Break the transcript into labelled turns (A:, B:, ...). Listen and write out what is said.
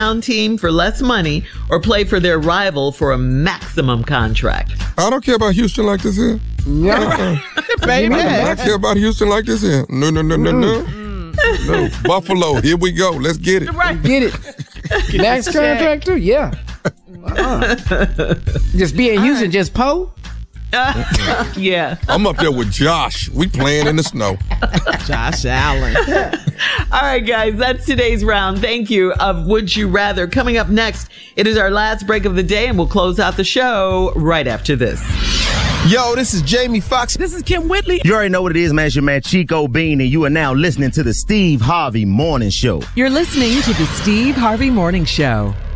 A: team for less money or play for their rival for a maximum contract?
B: I don't care about Houston like this here.
C: Yeah. Baby.
B: I care about Houston like this here. No. No. Buffalo, here we go. Let's get it.
C: Right. Get it. Max contract too? Yeah. Just be in Houston, just Poe?
A: Yeah.
B: I'm up there with Josh. We playing in the snow.
C: Josh Allen.
A: All right, guys, that's today's round. Thank you of Would You Rather. Coming up next, it is our last break of the day, and we'll close out the show right after this.
D: Yo, this is Jamie Foxx.
C: This is Kim Whitley.
E: You already know what it is, man. It's your man Chico Bean, and you are now listening to the Steve Harvey Morning Show.
F: You're listening to the Steve Harvey Morning Show.